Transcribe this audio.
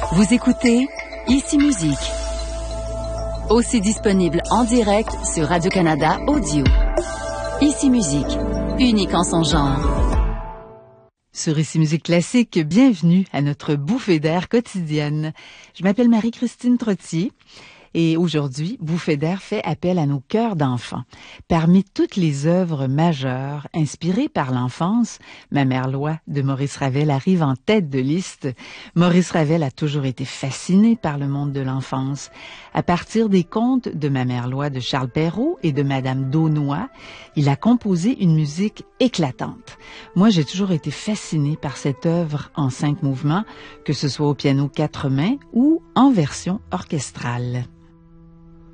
Vous écoutez Ici Musique. Aussi disponible en direct sur Radio-Canada Audio. Ici Musique, unique en son genre. Sur Ici Musique Classique, bienvenue à notre bouffée d'air quotidienne. Je m'appelle Marie-Christine Trottier. Et aujourd'hui, Bouffée d'air fait appel à nos cœurs d'enfants. Parmi toutes les œuvres majeures inspirées par l'enfance, Ma mère loi de Maurice Ravel arrive en tête de liste. Maurice Ravel a toujours été fasciné par le monde de l'enfance. À partir des contes de Ma mère loi de Charles Perrault et de Madame d'Aunoy, il a composé une musique éclatante. Moi, j'ai toujours été fascinée par cette œuvre en 5 mouvements, que ce soit au piano 4 mains ou en version orchestrale.